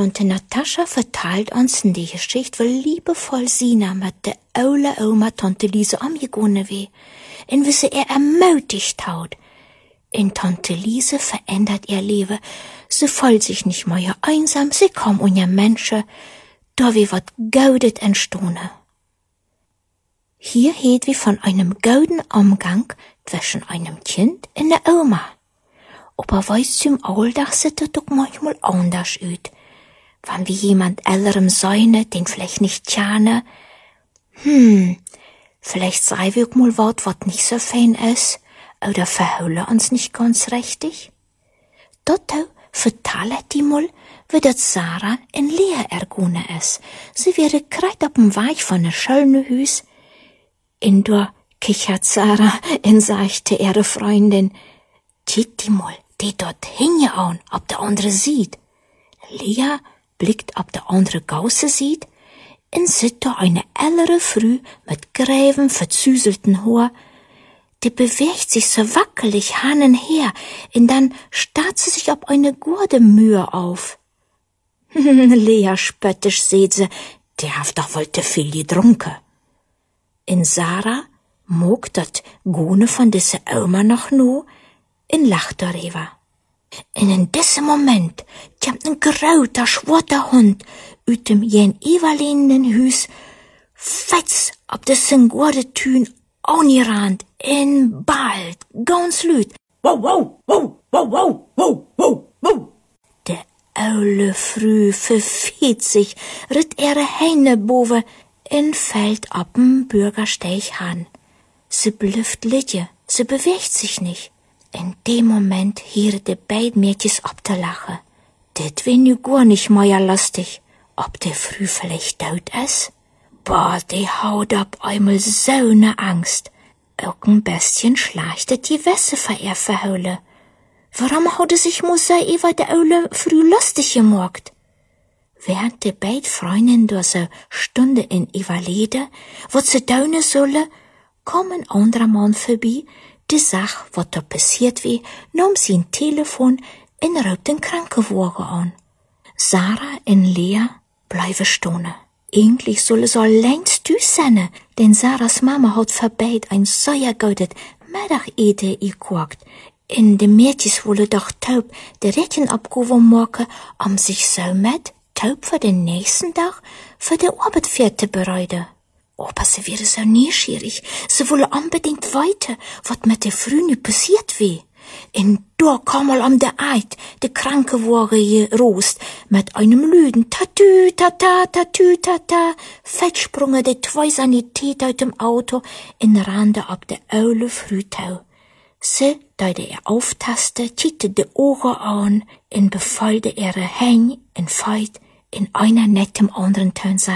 Tante Natascha verteilt uns die Geschichte, weil liebevoll Sina mit der oude Oma Tante Lise angegangen wie, und wie sie ermutigt hat. Und Tante Lise verändert ihr Leben. Sie fühlt sich nicht mehr einsam, sie kommt unter Menschen, da wie wat Gaudet entstone. Hier heet wie von einem gauden Umgang zwischen einem Kind und der Oma. Aber weiß zum Alltag sieht das doch manchmal anders aus. Wenn wie jemand älterem Säune, den vielleicht nicht tjane, vielleicht sei wir auch mal wat nicht so fein ist, oder verhüllen uns nicht ganz richtig. Dort vertallet die mal, wie dat Sarah in Lea ergone ist. Sie wäre grad auf dem Weg von der schönen Hüs. In der kichert Sarah und sagte ihre Freundin, «Tiet die mal, die dort hingehauen, ob der andere sieht.» Lea blickt, ob der andere Gausse sieht, und sieht da eine ältere Früh mit gräven, verzüselten Haar. Die bewegt sich so wackelig hin und her, und dann starrt sie sich ob eine gute Mühe auf. Lea spöttisch seht sie, der hat doch wohl zu viel getrunken. In Sarah mag dat Gune von diese Oma noch nur in lacht darüber. Und in diesem Moment kommt ein grauter, schwarzer Hund uit dem jen eberlehnenden Hüs, fetz ob das sind gute Tün angerannt, in bald, ganz lüt. Wow, wow, wow, wow, wow, wow, wow, wow. Der Aule Früh verfiet sich, ritt ihre Hände boven, und fällt ab'm Bürgersteig han. Sie blüfft Lidje, sie bewegt sich nicht. In dem Moment hieren die beiden Mädchens ab der Lache. Det wär nu gar nicht mehr lustig. Ob der Früh vielleicht tot ist? Boah, die haut ab einmal so ne Angst. Auch ein bisschen schlachtet die Wässer vor ihr verhüllen. Warum hat sich Musa über der Aule Früh lustig gemacht? Während die beiden Freundinnen durch so Stunde in Überlede, wat sie tun sollen, kam ein anderer Mann vorbei, die Sach, wat da passiert wie, nahm sein Telefon und raubt den Krankenwagen an. Sarah und Lea bleiben stehen. Eigentlich soll es längst düs sein, denn Sarahs Mama hat verbeit ein sehr gutes Mittagete gekocht. In de Mädchens wollen doch taub die Rädchen abgewogen machen, sich so mit taub für den nächsten Tag für die Arbeit fertig bereiten. Aber sie wäre so neugierig, sie wolle unbedingt weiter, was mit der Früh passiert wie. Und da kam mal der Eid, der Krankenwagen gerost, mit einem Lüden, tatü, tata, tatü, tata, fettsprungen die zwei Sanitäter aus dem Auto in Rande ab der Aule Frühtau. Sie, da ihr auftaste, tiete die Ohren an und befallte ihre Hände und Feit in einer nettem anderen Ton